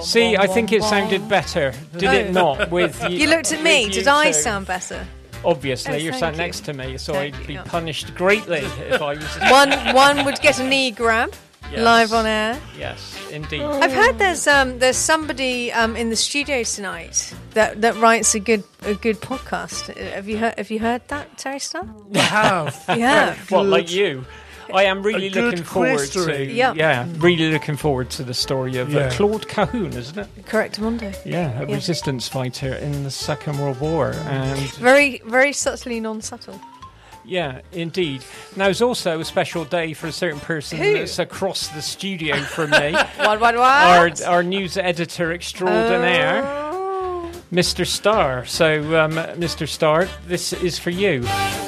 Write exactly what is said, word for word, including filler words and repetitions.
See, bum, I think bum, it sounded bum. better, did Oh. it not? With you, You looked at me. with you Did I two? sound better? Obviously, Oh, you're thank sat you. next to me, so Thank I'd you, be yeah. punished greatly if I was... One one would get a knee grab Yes. live on air. Yes, indeed. I've heard there's um there's somebody um in the studio tonight that, that writes a good a good podcast. Uh, Have you heard Have you heard that, Terry Star? I have. You have. What, Good. like you? I am really A good looking forward history. to... Yeah. Yeah, really looking forward to the story of uh, Yeah. Claude Cahun, isn't it? Correct, Mondo. Yeah, a Yeah. resistance fighter in the Second World War. And Very very subtly non-subtle. yeah, indeed. Now, it's also a special day for a certain person Who? that's across the studio from me. What what our, what? our news editor extraordinaire, Oh. Mister Starr. So, um, Mister Starr, this is for you.